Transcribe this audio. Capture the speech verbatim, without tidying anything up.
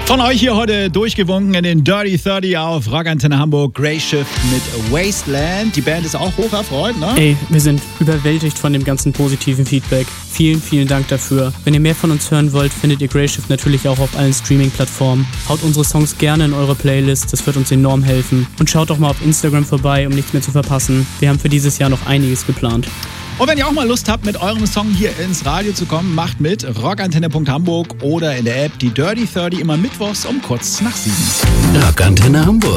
Von euch hier heute durchgewunken in den Dirty dreißig auf Rockantenne Hamburg, Grey Shift mit Wasteland. Die Band ist auch hoch erfreut, ne? Ey, wir sind überwältigt von dem ganzen positiven Feedback. Vielen, vielen Dank dafür. Wenn ihr mehr von uns hören wollt, findet ihr Grey Shift natürlich auch auf allen Streaming-Plattformen. Haut unsere Songs gerne in eure Playlist, das wird uns enorm helfen. Und schaut doch mal auf Instagram vorbei, um nichts mehr zu verpassen. Wir haben für dieses Jahr noch einiges geplant. Und wenn ihr auch mal Lust habt, mit eurem Song hier ins Radio zu kommen, macht mit rockantenne punkt hamburg oder in der App die Dirty dreißig immer mittwochs um kurz nach sieben. Rockantenne Hamburg.